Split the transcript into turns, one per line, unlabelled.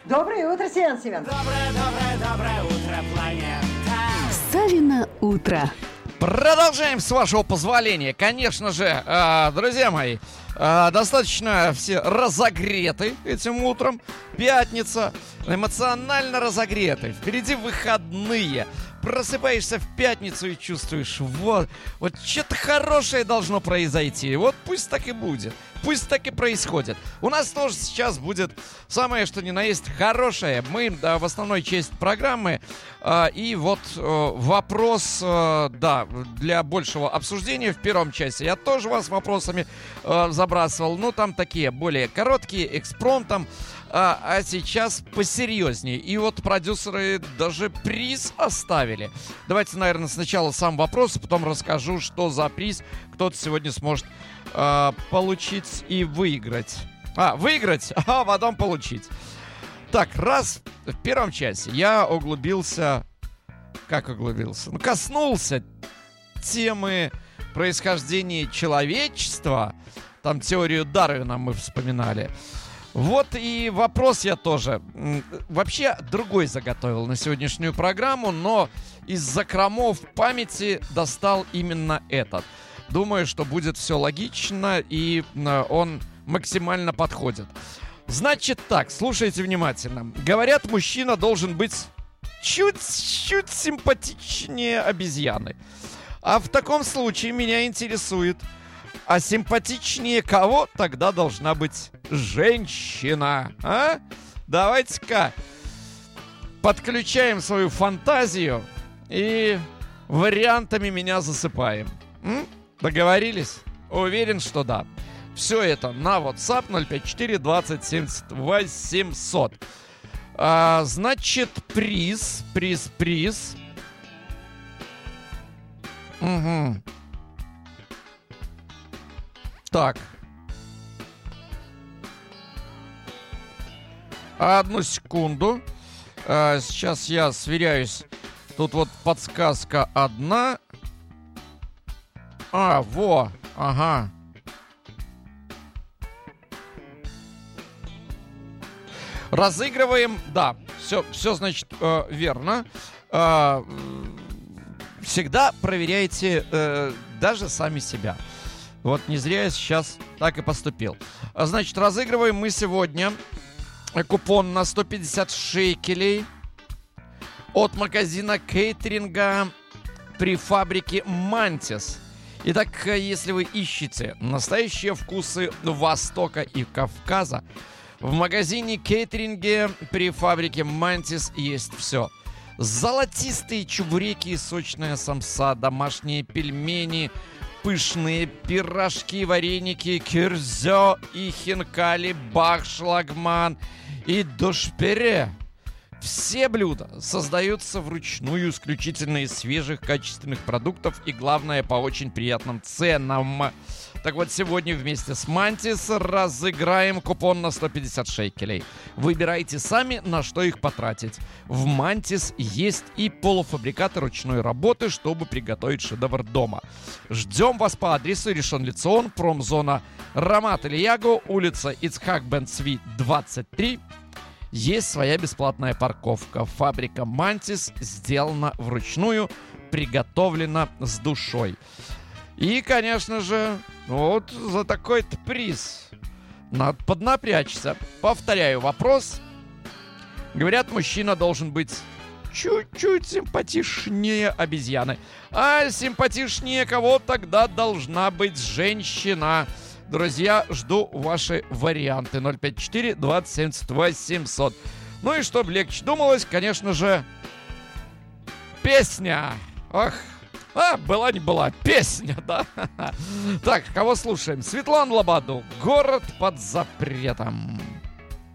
Доброе утро, Семен Семенович.
Доброе утро, планета.
Савино утро.
Продолжаем, с вашего позволения. Конечно же, друзья мои, достаточно все разогреты этим утром. Пятница, эмоционально разогреты. Впереди выходные. Просыпаешься в пятницу и чувствуешь, вот что-то хорошее должно произойти. Вот пусть так и будет. Пусть так и происходит. У нас тоже сейчас будет самое, что ни на есть, хорошее. Мы в основной части программы. И вот вопрос, для большего обсуждения в первом части. Я тоже вас вопросами забрасывал. Ну, там такие более короткие, экспромтом. А сейчас посерьезнее. И вот продюсеры даже приз оставили. Давайте, наверное, сначала сам вопрос, а потом расскажу, что за приз кто-то сегодня сможет получить и выиграть. Выиграть, а потом получить. Так, раз в первом часе я углубился... Как углубился? Коснулся темы происхождения человечества. Там теорию Дарвина мы вспоминали. Вот и вопрос я тоже вообще другой заготовил на сегодняшнюю программу, но из закромов памяти достал именно этот. Думаю, что будет все логично и он максимально подходит. Значит так, слушайте внимательно. Говорят, мужчина должен быть чуть-чуть симпатичнее обезьяны. А в таком случае меня интересует, а симпатичнее кого тогда должна быть женщина? Давайте-ка подключаем свою фантазию и вариантами меня засыпаем. Договорились? Уверен, что да. Все это на WhatsApp 054 20 70 800. Значит, приз. Угу. Так. Одну секунду. Сейчас я сверяюсь. Тут вот подсказка одна. Ага. Разыгрываем, да, все значит, верно. Всегда проверяйте даже сами себя. Вот не зря я сейчас так и поступил. Значит, разыгрываем мы сегодня купон на 150 шекелей от магазина кейтеринга при фабрике «Мантис». Итак, если вы ищете настоящие вкусы Востока и Кавказа, в магазине кейтеринге при фабрике «Мантис» есть все. Золотистые чебуреки и сочная самса, домашние пельмени, пышные пирожки, вареники, кирзё и хинкали, бахшлагман и дошпере. Все блюда создаются вручную, исключительно из свежих, качественных продуктов и, главное, по очень приятным ценам. Так вот, сегодня вместе с Мантис разыграем купон на 150 шекелей. Выбирайте сами, на что их потратить. В Мантис есть и полуфабрикаты ручной работы, чтобы приготовить шедевр дома. Ждем вас по адресу Ришон Лецион, промзона Рамат Ильягу, улица Ицхак бен Цви, 23. Есть своя бесплатная парковка. Фабрика «Мантис» сделана вручную, приготовлена с душой. И, конечно же, вот за такой-то приз надо поднапрячься. Повторяю вопрос. Говорят, мужчина должен быть чуть-чуть симпатичнее обезьяны. А симпатичнее кого тогда должна быть женщина? Друзья, жду ваши варианты. 054 20 70 800. Ну и чтобы легче думалось, конечно же, песня. Была не была. Песня, да? Так, кого слушаем? Светлану Лободу. «Город под запретом».